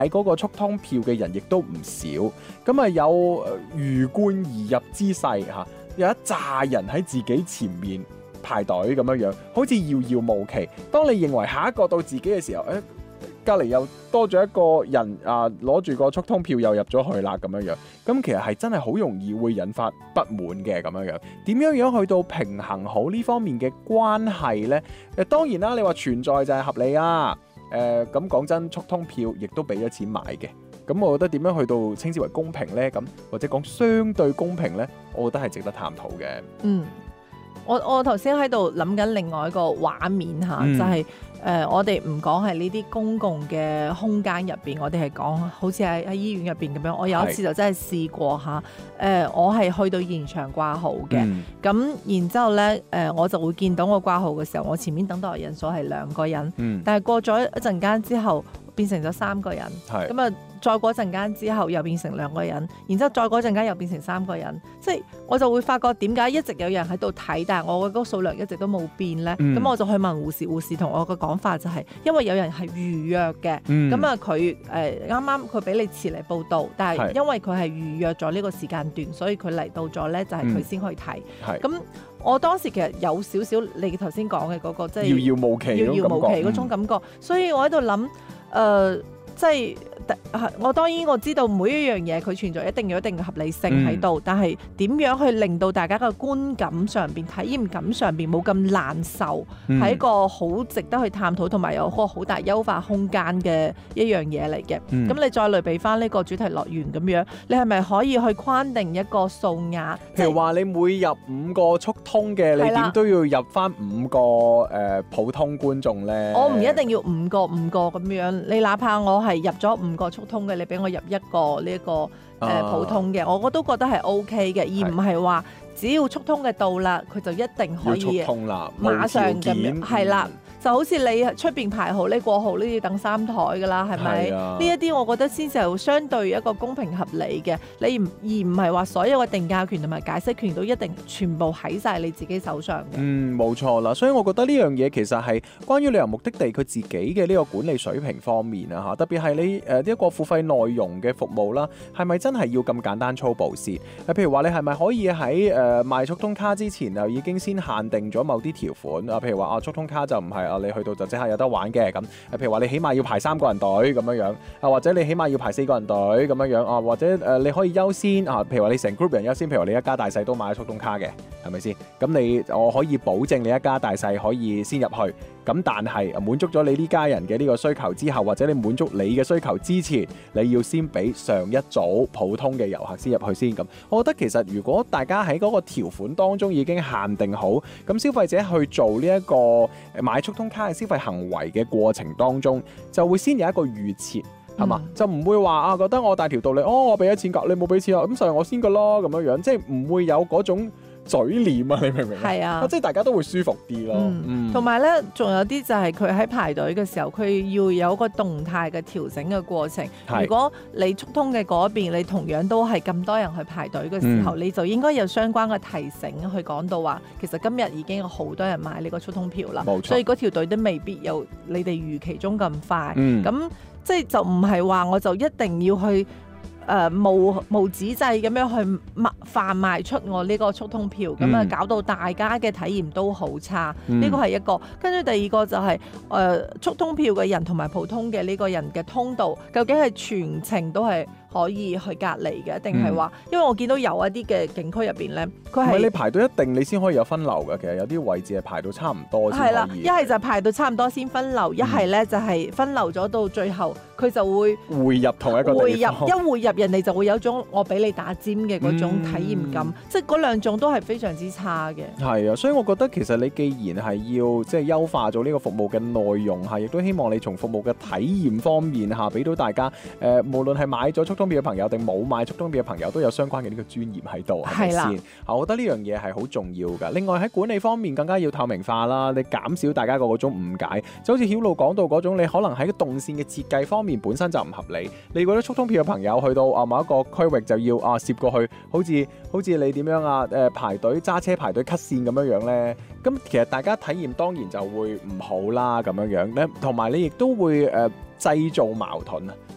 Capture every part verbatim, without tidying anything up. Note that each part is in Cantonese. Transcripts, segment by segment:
喺嗰個速通票嘅人亦都唔少，咁啊有魚貫而入之勢嚇，有一紮人喺自己前面排隊咁樣樣，好似遙遙無期。當你認為下一個到自己嘅時候，誒隔離又多咗一個人啊，攞住個速通票又入咗去啦咁樣樣，咁其實係真係好容易會引發不滿嘅咁樣樣。點樣樣去到平衡好呢方面嘅關係呢？誒當然啦，你話存在就係合理啊。誒咁講真，速通票亦都俾咗錢買嘅。咁我覺得點樣去到稱之為公平呢？咁或者講相對公平呢？我覺得係值得探討嘅。 嗯。我我頭先喺度諗緊另外一個畫面嚇， 嗯、 就係、是、誒、呃、我哋唔講係呢啲公共嘅空間入邊，我哋係講好似喺喺醫院入邊咁樣。我有一次就真係試過嚇，誒、呃、我係去到現場掛號嘅，咁、嗯、然之後咧誒、呃、我就會見到我掛號嘅時候，我前面等待人數係兩個人，嗯、但係過咗一陣間之後變成咗三個人，咁啊。再過陣間之後又變成兩個人，然之後再過陣間又變成三個人，即係我就會發覺點解一直有人喺度睇，但係我嘅嗰個數量一直都冇變咧。咁、嗯、我就去問護士，護士同我嘅講法就係、是、因為有人係預約嘅，咁啊佢誒啱啱佢俾你遲嚟報到，但係因為佢係預約咗呢個時間段，所以佢嚟到咗咧就係佢先可以睇。咁、嗯、我當時其實有少少你頭先講嘅嗰個即係遙遙無期遙遙無期嗰種感覺，嗯、所以我喺度諗誒即係。我當然我知道每一樣嘢佢存在一定有一定嘅合理性喺度，嗯、但係點樣去令到大家嘅觀感上邊、體驗感上邊冇咁難受，係、嗯、一個好值得去探討同埋有個好大優化空間嘅一樣嘢嚟嘅。咁、嗯、你再類比翻呢個主題樂園咁樣，你係咪可以去框定一個數額？ 譬如話你每入五個速通嘅，你點都要入翻五個誒、呃、普通觀眾咧？ 我唔一定要五個五個咁樣，你哪怕我係入咗五個速通嘅，你俾我入一個呢一、這個誒、呃、普通嘅，我都覺得係 O K 嘅，而唔係話只要速通嘅到啦，佢就一定可以速通啦， 馬上咁樣係啦。就好似你出邊排號，你過號呢要等三台噶啦，係咪？呢一啲我覺得先至係相對一個公平合理嘅，你唔而唔係話所有嘅定價權同埋解釋權都一定全部喺晒你自己手上嘅。 嗯，冇錯啦，所以我覺得呢樣嘢其實係關於旅遊目的地佢自己嘅呢個管理水平方面啊嚇，特別係你誒呢一個付費內容嘅服務啦，係咪真係要咁簡單粗暴先？譬如話你係咪可以喺誒、呃、賣速通卡之前就已經先限定咗某啲條款啊？譬如話啊，速通卡就唔係。你去到就即刻有得玩嘅咁，譬如話你起碼要排三個人隊咁樣樣，啊或者你起碼要排四個人隊咁樣樣，啊或者誒、呃、你可以優先啊，譬如話你成 group 人優先，譬如話你一家大細都買咗速通卡嘅，係咪先？咁你我可以保證你一家大細可以先入去，咁但係滿足咗你呢家人嘅呢個需求之後，或者你滿足你嘅需求之前，你要先俾上一組普通嘅遊客先入去先咁。我覺得其實如果大家喺嗰個條款當中已經限定好，咁消費者去做呢一個買速通卡嘅消費行為嘅過程當中，就會先有一個預設，係嘛？嗯、就唔會話啊覺得我大條道理，哦我俾咗錢㗎，你冇俾錢啊，咁就係我先㗎咯咁樣樣，即係唔會有嗰種嘴臉啊，你明唔明？係啊，即係大家都會舒服啲咯。 同埋咧，仲有啲就係佢喺排隊嘅時候，佢要有一個動態嘅調整嘅過程。如果你速通嘅嗰邊，你同樣都係咁多人去排隊嘅時候，嗯、你就應該有相關嘅提醒去講到話，其實今日已經有好多人買呢個速通票啦，冇錯，所以嗰條隊都未必有你哋預期中咁快。咁、嗯、即係就唔係話我就一定要去。誒、呃、無無止滯咁樣去賣販賣出我呢個速通票，咁啊、嗯、搞到大家嘅體驗都好差。呢個係一個，跟住第二個就係、是、誒、呃、速通票嘅人同埋普通嘅呢個人嘅通道，究竟係全程都係可以去隔離嘅，定係話？因為我見到有一啲嘅景區入邊咧，佢係你排到一定你先可以有分流嘅。其實有啲位置係排到差唔多先可以。係啦， 一係就排到差唔多先分流，一係咧就係分流咗到最後，佢就會匯入同一個地方。匯入一匯入人哋就會有種我俾你打尖嘅嗰種體驗感，嗯、即係嗰兩種都係非常之差嘅。 係啊，所以我覺得其實你既然係要即係優化咗呢個服務嘅內容嚇，亦都希望你從服務嘅體驗方面嚇俾到大家誒、呃，無論係買咗速通票嘅朋友定冇買速通票嘅朋友都有相關嘅呢個專業喺度，係咪先？我覺得呢樣嘢係好重要㗎。另外喺管理方面更加要透明化啦，你減少大家個嗰種誤解。就好似曉露講到嗰種，你可能喺動線嘅設計方面本身就唔合理。你覺得速通票嘅朋友去到啊某一個區域就要啊攝過去，好似好似你點樣啊誒、呃、排隊揸車排隊 cut 線咁樣樣咧，咁其實大家體驗當然就會唔好啦咁樣樣咧，同埋你亦都會誒、呃、製造矛盾啊。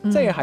即係喺